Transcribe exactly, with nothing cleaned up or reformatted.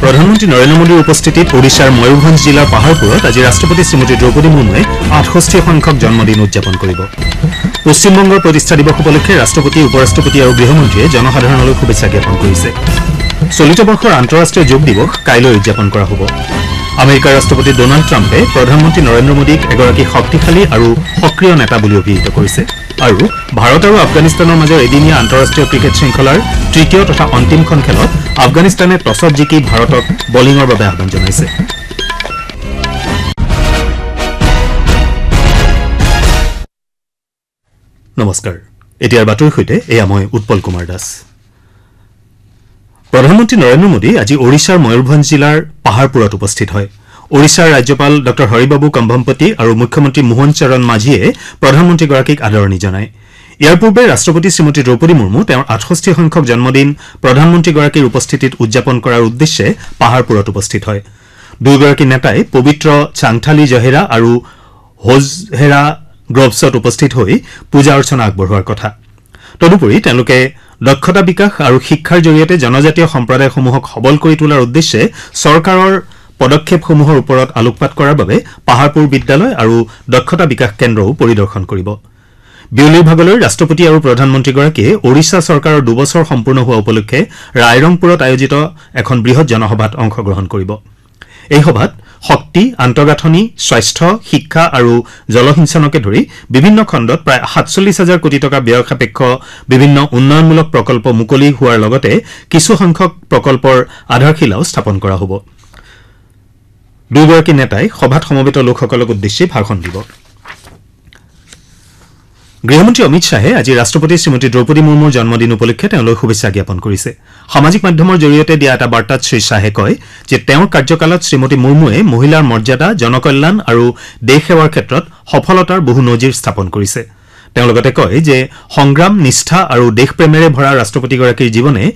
প্ৰধানমন্ত্ৰী নৰেন্দ্ৰ মোদীৰ উপস্থিতিত ওড়িশাৰ ময়ূৰভঞ্জ জিলাৰ পাহাৰপুৰত আজি ৰাষ্ট্ৰপতি শ্ৰীমতী দ্ৰৌপদী মুৰ্মুৱে আঠষষ্ঠি সংখ্যক জন্মদিন উদযাপন কৰিব। পশ্চিমবংগৰ প্ৰতিষ্ঠা দিৱস উপলক্ষে ৰাষ্ট্ৰপতি, উপৰাষ্ট্ৰপতি আৰু গৃহমন্ত্ৰীয়ে জনসাধাৰণলৈ শুভেচ্ছা জ্ঞাপন কৰিছে। চলিত বৰ্ষৰ আন্তঃৰাষ্ট্ৰীয় যোগ দিৱস কাইলৈ উদযাপন কৰা হ'ব। আমেৰিকাৰ ৰাষ্ট্ৰপতি ডনাল্ড ট্ৰাম্পে প্ৰধানমন্ত্ৰী নৰেন্দ্ৰ মোদীক এগৰাকী শক্তিশালী আৰু সক্ৰিয় নেতা বুলি অভিহিত কৰিছে আৰু ভাৰত আৰু আফগানিস্তানৰ মাজৰ এদিনীয়া আন্তঃৰাষ্ট্ৰীয় ক্ৰিকেট শৃংখলাৰ তৃতীয় তথা অন্তিমখন খেলত আফগানিস্তানে টছত জিকি ভাৰতক বলিঙৰ বাবে আহ্বান জনাইছে। নমস্কাৰ, এতিয়াৰ বাতৰিৰ সৈতে এয়া মই উৎপল কুমাৰ দাস। প্ৰধানমন্ত্ৰী নৰেন্দ্ৰ মোদী আজি ওড়িশাৰ ময়ূৰভঞ্জ জিলাৰ পাহাৰপুৰত উপস্থিত হয়। ওড়িশাৰ ৰাজ্যপাল ড হৰিবাবু কম্ভমপতি আৰু মুখ্যমন্ত্ৰী মোহন চৰণ মাঝীয়ে প্ৰধানমন্ত্ৰীগৰাকীক আদৰণি জনায়। ইয়াৰ পূৰ্বে ৰাষ্ট্ৰপতি শ্ৰীমতী দ্ৰৌপদী মুৰ্মু তেওঁৰ আঠষষ্ঠি সংখ্যক জন্মদিন প্ৰধানমন্ত্ৰীগৰাকীৰ উপস্থিতিত উদযাপন কৰাৰ উদ্দেশ্যে পাহাৰপুৰত উপস্থিত হয়। দুয়োগৰাকী নেতাই পবিত্ৰ চাংথালী জহেৰা আৰু হোজহেৰা গ্ৰভছত উপস্থিত হৈ পূজা অৰ্চনা আগবঢ়োৱাৰ কথা। তদুপৰি তেওঁলোকে দক্ষতা বিকাশ আৰু শিক্ষাৰ জৰিয়তে জনজাতীয় সম্প্ৰদায়সমূহক সবল কৰি তোলাৰ উদ্দেশ্যে চৰকাৰৰ পদক্ষেপসমূহৰ ওপৰত আলোকপাত কৰাৰ বাবে পাহাৰপুৰ বিদ্যালয় আৰু দক্ষতা বিকাশ কেন্দ্ৰও পৰিদৰ্শন কৰিব। বিয়লিৰ ভাগলৈ ৰাষ্ট্ৰপতি আৰু প্ৰধানমন্ত্ৰীগৰাকীয়ে ওড়িশা চৰকাৰৰ দুবছৰ সম্পূৰ্ণ হোৱা উপলক্ষে ৰায়ৰংপুৰত আয়োজিত এখন বৃহৎ জনসভাত অংশগ্ৰহণ কৰিব। এই সভাত শক্তি, আন্তঃগাঁথনি, স্বাস্থ্য, শিক্ষা আৰু জলসিঞ্চনকে ধৰি বিভিন্ন খণ্ডত প্ৰায় সাতচল্লিছ হাজাৰ কোটি টকা ব্যয় সাপেক্ষ বিভিন্ন উন্নয়নমূলক প্ৰকল্প মুকলি হোৱাৰ লগতে কিছুসংখ্যক প্ৰকল্পৰ আধাৰশিলাও স্থাপন কৰা হ'ব। দুয়োগৰাকী নেতাই সভাত সমবেত লোকসকলক উদ্দেশ্যি ভাষণ দিব। গৃহমন্ত্ৰী অমিত শ্বাহে আজি ৰাষ্ট্ৰপতি শ্ৰীমতী দ্ৰৌপদী মুৰ্মুৰ জন্মদিন উপলক্ষে তেওঁলৈ শুভেচ্ছা জ্ঞাপন কৰিছে। সামাজিক মাধ্যমৰ জৰিয়তে দিয়া এটা বাৰ্তাত শ্ৰীশ্বাহে কয় যে তেওঁৰ কাৰ্যকালত শ্ৰীমতী মুৰ্মুৱে মহিলাৰ মৰ্যাদা, জনকল্যাণ আৰু দেশ সেৱাৰ ক্ষেত্ৰত সফলতাৰ বহু নজিৰ স্থাপন কৰিছে। তেওঁ লগতে কয় যে সংগ্ৰাম, নিষ্ঠা আৰু দেশপ্ৰেমেৰে ভৰা ৰাষ্ট্ৰপতিগৰাকীৰ জীৱনে